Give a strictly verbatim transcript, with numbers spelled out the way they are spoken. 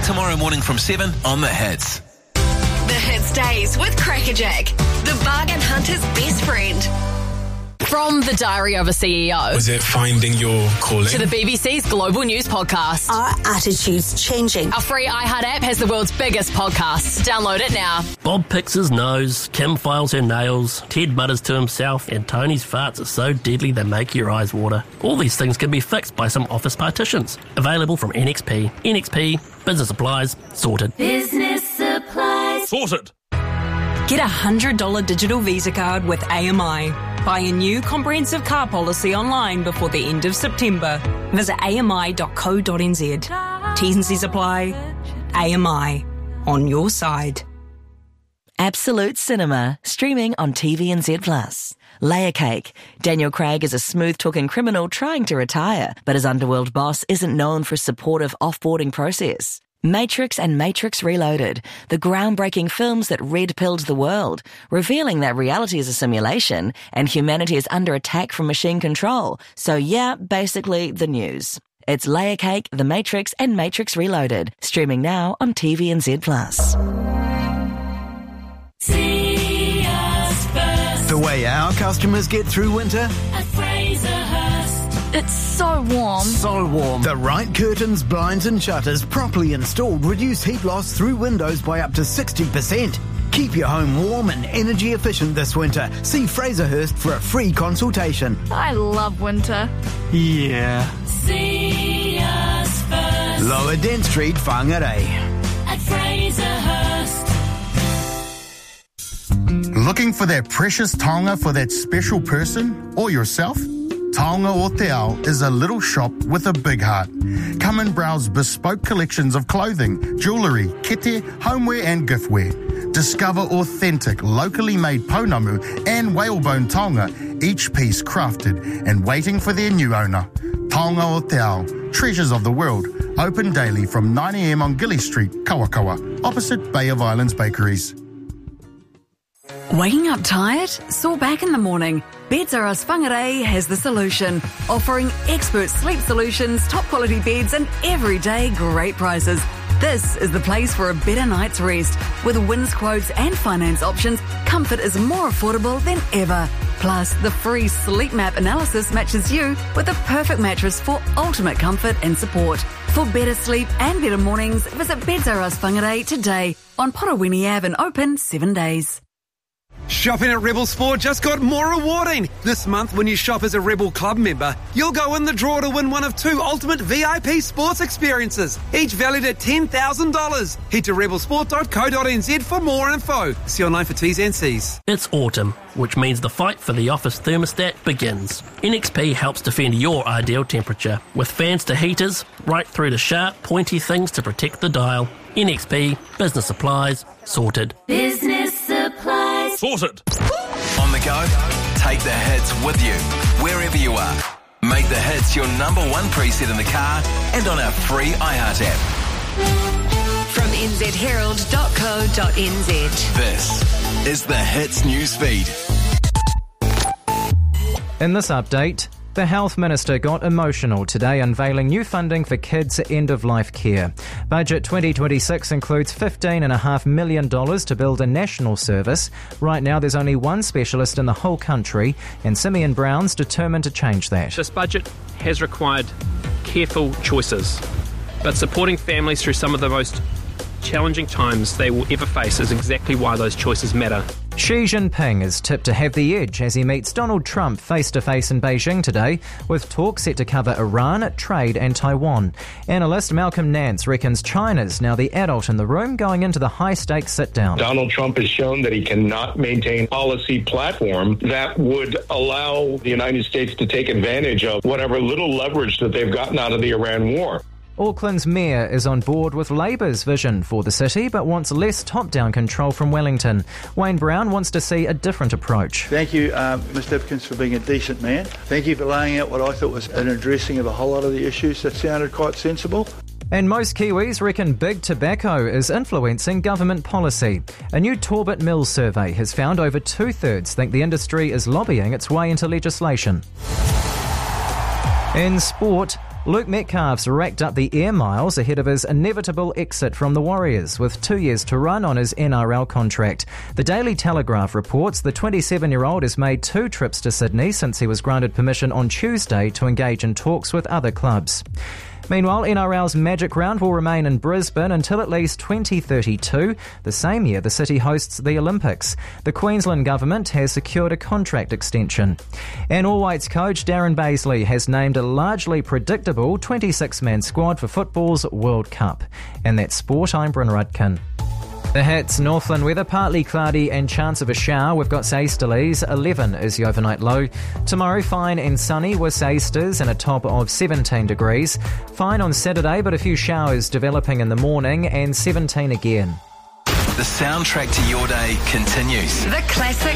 tomorrow morning from seven on The Hits. The Hits Days with Crackerjack, the bargain hunter's best friend. From the Diary of a C E O. Was it finding your calling? To the B B C's Global News Podcast. Are attitudes changing? Our free iHeart app has the world's biggest podcasts. Download it now. Bob picks his nose, Kim files her nails, Ted mutters to himself, and Tony's farts are so deadly they make your eyes water. All these things can be fixed by some office partitions. Available from N X P. N X P, business supplies, sorted. Business supplies. Sorted. Get a one hundred dollars digital Visa card with A M I. Buy a new comprehensive car policy online before the end of September. Visit a m i dot co dot n z. T's and C's apply. A M I. On your side. Absolute Cinema, streaming on T V N Z plus. Layer Cake. Daniel Craig is a smooth-talking criminal trying to retire, but his underworld boss isn't known for a supportive off-boarding process. Matrix and Matrix Reloaded, the groundbreaking films that red-pilled the world, revealing that reality is a simulation and humanity is under attack from machine control. So yeah, basically the news. It's Layer Cake, The Matrix and Matrix Reloaded, streaming now on T V N Z plus. See us first. The way our customers get through winter? At Fraserhurst. It's so warm. So warm. The right curtains, blinds and shutters properly installed reduce heat loss through windows by up to sixty percent. Keep your home warm and energy efficient this winter. See Fraserhurst for a free consultation. I love winter. Yeah. See us first. Lower Dent Street, Whangarei. At Fraserhurst. Looking for that precious taonga for that special person or yourself? Taonga o Te Ao is a little shop with a big heart. Come and browse bespoke collections of clothing, jewellery, kete, homeware and giftware. Discover authentic, locally made pounamu and whalebone taonga, each piece crafted and waiting for their new owner. Taonga o Te Ao, treasures of the world, open daily from nine a m on Gilly Street, Kawakawa, opposite Bay of Islands Bakeries. Waking up tired? Sore back in the morning? Beds R Us Whangarei has the solution, offering expert sleep solutions, top quality beds and everyday great prices. This is the place for a better night's rest. With wins quotes and finance options, comfort is more affordable than ever. Plus, the free sleep map analysis matches you with the perfect mattress for ultimate comfort and support. For better sleep and better mornings, visit Beds R Us Whangarei today on Porowini Ave and open seven days. Shopping at Rebel Sport just got more rewarding. This month, when you shop as a Rebel Club member, you'll go in the draw to win one of two ultimate V I P sports experiences, each valued at ten thousand dollars. Head to rebel sport dot co dot n z for more info. See online for T's and C's. It's autumn, which means the fight for the office thermostat begins. N X P helps defend your ideal temperature, with fans to heaters, right through to sharp, pointy things to protect the dial. N X P, business supplies, sorted. Business supplies. Sorted. On the go, take the hits with you, wherever you are. Make the hits your number one preset in the car and on our free iHeart app. From n z herald dot co dot n z. This is the Hits newsfeed. In this update, the Health Minister got emotional today unveiling new funding for kids' end-of-life care. Budget twenty twenty-six includes fifteen point five million dollars to build a national service. Right now there's only one specialist in the whole country, and Simeon Brown's determined to change that. This budget has required careful choices, but supporting families through some of the most challenging times they will ever face is exactly why those choices matter. Xi Jinping is tipped to have the edge as he meets Donald Trump face-to-face in Beijing today, with talk set to cover Iran, trade and Taiwan. Analyst Malcolm Nance reckons China's now the adult in the room going into the high-stakes sit-down. Donald Trump has shown that he cannot maintain a policy platform that would allow the United States to take advantage of whatever little leverage that they've gotten out of the Iran war. Auckland's mayor is on board with Labour's vision for the city, but wants less top-down control from Wellington. Wayne Brown wants to see a different approach. Thank you, um, Mister Ipkins, for being a decent man. Thank you for laying out what I thought was an addressing of a whole lot of the issues that sounded quite sensible. And most Kiwis reckon big tobacco is influencing government policy. A new Torbit Mills survey has found over two-thirds think the industry is lobbying its way into legislation. In sport, Luke Metcalf's racked up the air miles ahead of his inevitable exit from the Warriors, with two years to run on his N R L contract. The Daily Telegraph reports the twenty-seven-year-old has made two trips to Sydney since he was granted permission on Tuesday to engage in talks with other clubs. Meanwhile, N R L's Magic Round will remain in Brisbane until at least twenty thirty-two, the same year the city hosts the Olympics. The Queensland government has secured a contract extension. And All Whites coach Darren Bazley has named a largely predictable twenty-six-man squad for football's World Cup. And that's sport. I'm Bryn Rudkin. The hits: Northland weather, partly cloudy and chance of a shower. We've got easterlies. eleven is the overnight low. Tomorrow, fine and sunny with easters and a top of seventeen degrees. Fine on Saturday, but a few showers developing in the morning, and seventeen again. The soundtrack to your day continues. The Classic